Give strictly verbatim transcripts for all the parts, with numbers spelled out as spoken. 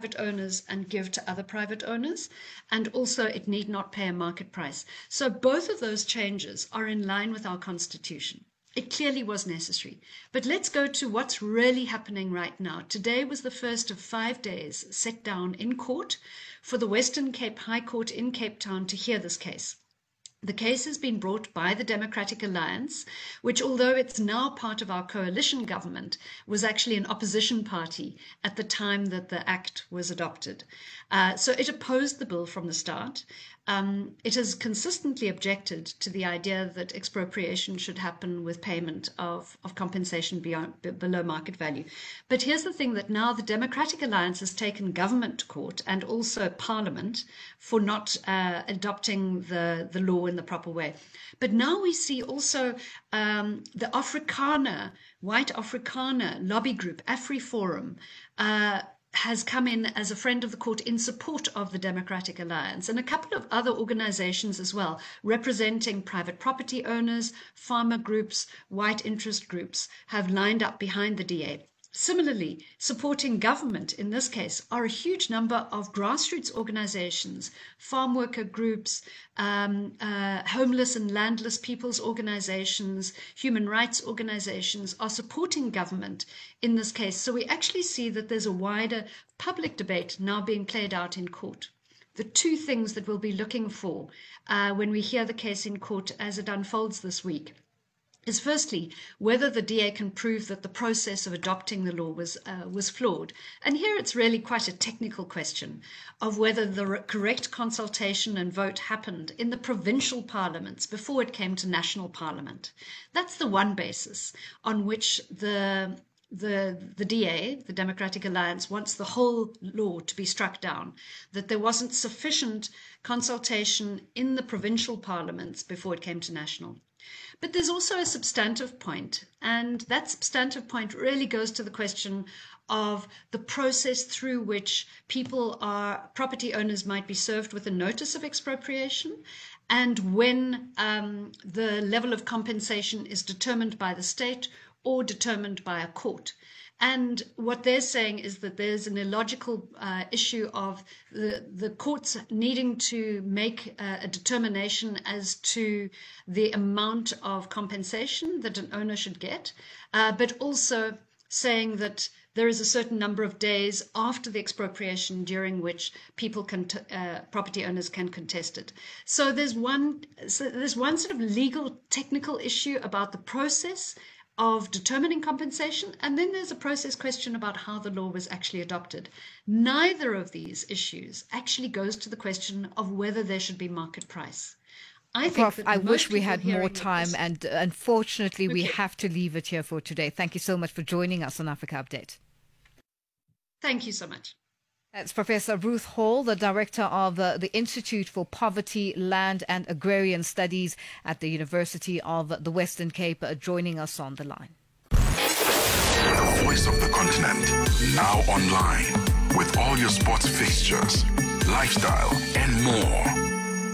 private owners and give to other private owners. And also it need not pay a market price. So both of those changes are in line with our constitution. It clearly was necessary. But let's go to what's really happening right now. Today was the first of five days set down in court for the Western Cape High Court in Cape Town to hear this case. The case has been brought by the Democratic Alliance, which, although it's now part of our coalition government, was actually an opposition party at the time that the act was adopted. Uh, so it opposed the bill from the start. Um, it has consistently objected to the idea that expropriation should happen with payment of, of compensation beyond, b- below market value. But here's the thing, that now the Democratic Alliance has taken government to court and also Parliament for not uh, adopting the, the law in the proper way. But now we see also um, the Afrikaner, White Afrikaner lobby group, AfriForum, uh, has come in as a friend of the court in support of the Democratic Alliance, and a couple of other organizations as well, representing private property owners, farmer groups, white interest groups, have lined up behind the D A. Similarly, supporting government in this case are a huge number of grassroots organizations, farm worker groups, um, uh, homeless and landless people's organizations, human rights organizations are supporting government in this case. So we actually see that there's a wider public debate now being played out in court. The two things that we'll be looking for uh, when we hear the case in court as it unfolds this week is firstly whether the D A can prove that the process of adopting the law was uh, was flawed. And here it's really quite a technical question of whether the re- correct consultation and vote happened in the provincial parliaments before it came to national parliament. That's the one basis on which the the the D A, the Democratic Alliance, wants the whole law to be struck down, that there wasn't sufficient consultation in the provincial parliaments before it came to national. But there's also a substantive point, and that substantive point really goes to the question of the process through which people are, property owners might be served with a notice of expropriation, and when um, the level of compensation is determined by the state or determined by a court. And what they're saying is that there's an illogical uh, issue of the, the courts needing to make uh, a determination as to the amount of compensation that an owner should get, uh, but also saying that there is a certain number of days after the expropriation during which people can, t- uh, property owners can contest it. So there's one, so there's one sort of legal technical issue about the process of determining compensation, and then there's a process question about how the law was actually adopted. Neither of these issues actually goes to the question of whether there should be market price. I think Prof, that I most wish we people had more hearing time, this- and uh, unfortunately we Okay. have to leave it here for today. Thank you so much for joining us on Africa Update. Thank you so much. That's Professor Ruth Hall, the director of uh, the Institute for Poverty, Land and Agrarian Studies at the University of the Western Cape, uh, joining us on the line. The voice of the continent, now online, with all your sports fixtures, lifestyle, and more.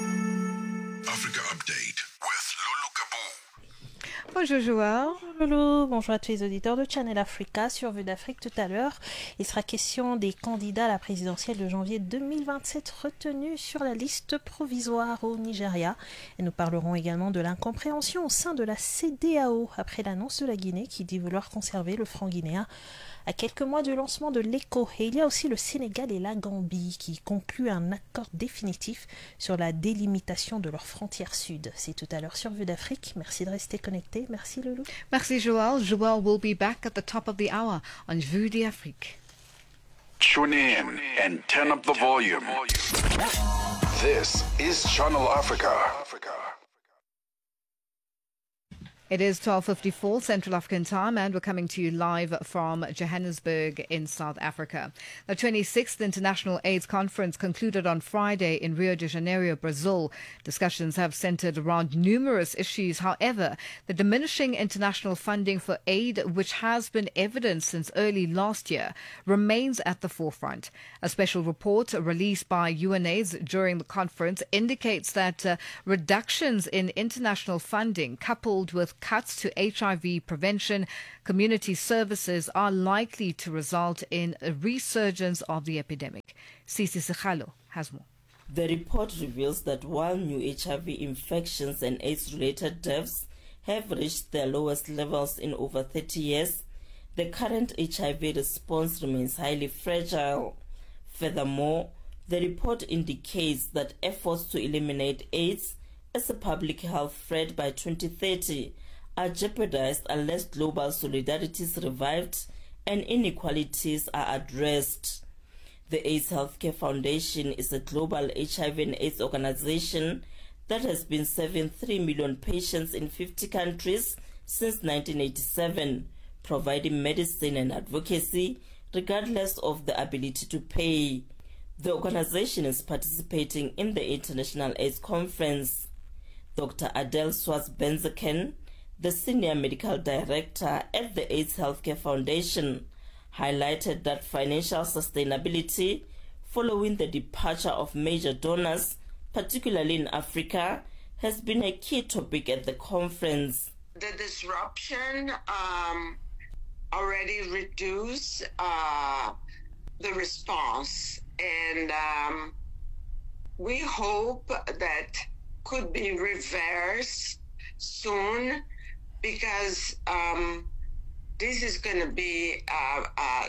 Africa Update with Lulu Kabu. Bonjour Joël. Bonjour Loulou, bonjour à tous les auditeurs de Channel Africa. Sur Vue d'Afrique tout à l'heure, il sera question des candidats à la présidentielle de janvier deux mille vingt-sept retenus sur la liste provisoire au Nigeria. Et nous parlerons également de l'incompréhension au sein de la C D A O après l'annonce de la Guinée qui dit vouloir conserver le franc guinéen à quelques mois du lancement de l'E C O. Et il y a aussi le Sénégal et la Gambie qui concluent un accord définitif sur la délimitation de leurs frontières sud. C'est tout à l'heure sur Vue d'Afrique. Merci de rester connecté. Merci Loulou. Merci Joël. Joël will be back at the top of the hour on Vue d'Afrique. Tune in and turn up the volume. This is Channel Africa. It is twelve fifty-four Central African Time, and we're coming to you live from Johannesburg in South Africa. The twenty-sixth International AIDS Conference concluded on Friday in Rio de Janeiro, Brazil. Discussions have centered around numerous issues. However, the diminishing international funding for aid, which has been evident since early last year, remains at the forefront. A special report released by UNAIDS during the conference indicates that uh, reductions in international funding, coupled with cuts to H I V prevention, community services, are likely to result in a resurgence of the epidemic. Sisi Sekhalo has more. The report reveals that while new H I V infections and AIDS-related deaths have reached their lowest levels in over thirty years, the current H I V response remains highly fragile. Furthermore, the report indicates that efforts to eliminate AIDS as a public health threat by twenty thirty are jeopardized unless global solidarity is revived and inequalities are addressed. The AIDS Healthcare Foundation is a global H I V and AIDS organization that has been serving three million patients in fifty countries since nineteen eighty-seven, providing medicine and advocacy regardless of the ability to pay. The organization is participating in the International AIDS Conference. Doctor Adele Swartz-Benzeken, the Senior Medical Director at the AIDS Healthcare Foundation, highlighted that financial sustainability following the departure of major donors, particularly in Africa, has been a key topic at the conference. The disruption um, already reduced uh, the response, and um, we hope that could be reversed soon, because um, this is going to be a, a,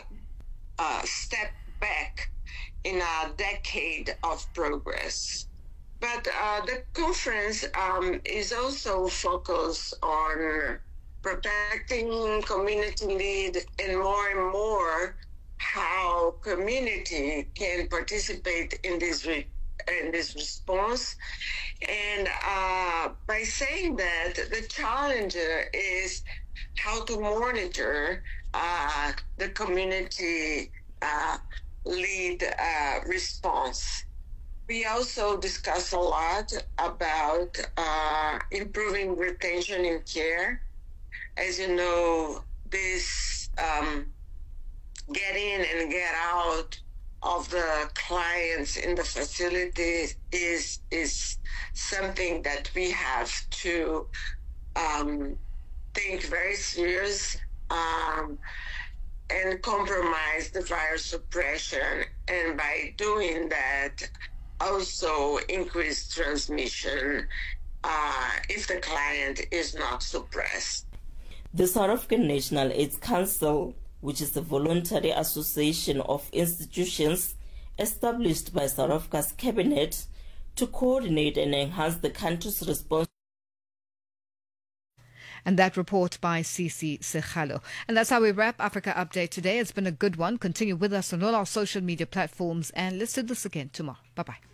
a step back in a decade of progress. But uh, the conference um, is also focused on protecting community lead, and more and more how community can participate in this re- in this response. And uh, by saying that, the challenge is how to monitor uh, the community uh, lead uh, response. We also discuss a lot about uh, improving retention in care. As you know, this um, get in and get out of the clients in the facility is is something that we have to um, think very serious um, and compromise the virus suppression, and by doing that also increase transmission uh, if the client is not suppressed. The South African National AIDS Council, which is a voluntary association of institutions established by South Africa's cabinet to coordinate and enhance the country's response. And that report by Sisi Sekhalo. And that's how we wrap Africa Update today. It's been a good one. Continue with us on all our social media platforms, and let's do this again tomorrow. Bye-bye.